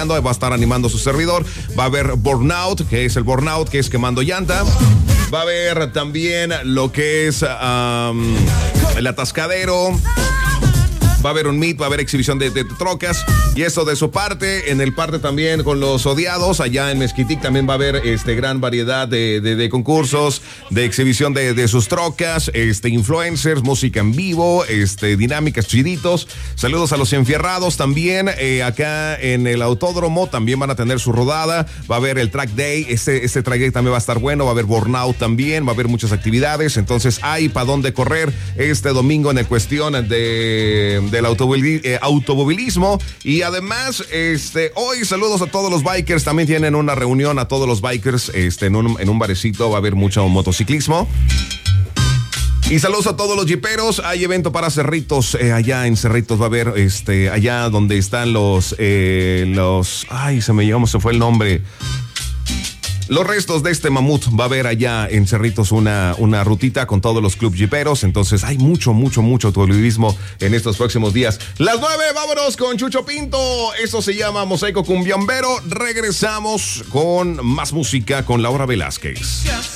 va a estar animando su servidor. Va a haber Burnout, que es el Burnout, que es quemando llanta. Va a haber también lo que es el atascadero. Va a haber un meet, va a haber exhibición de trocas. Y eso de su parte. En el parte también con los odiados. Allá en Mezquitic también va a haber gran variedad de concursos, de exhibición de sus trocas, influencers, música en vivo, dinámicas, chiditos. Saludos a los enfierrados también. Acá en el autódromo también van a tener su rodada. Va a haber el track day. Este track day también va a estar bueno. Va a haber burnout también. Va a haber muchas actividades. Entonces hay para dónde correr este domingo en cuestión del automovilismo. Y además, hoy saludos a todos los bikers. También tienen una reunión a todos los bikers en un barecito. Va a haber mucho motociclismo. Y saludos a todos los jiperos. Hay evento para Cerritos. Allá en Cerritos va a haber, allá donde están los, ay, se fue el nombre. Los restos de este mamut. Va a haber allá en Cerritos una rutita con todos los club jiperos. Entonces hay mucho automovilismo en estos próximos días. Las 9, vámonos con Chucho Pinto. Eso se llama Mosaico Cumbiambero. Regresamos con más música con Laura Velázquez.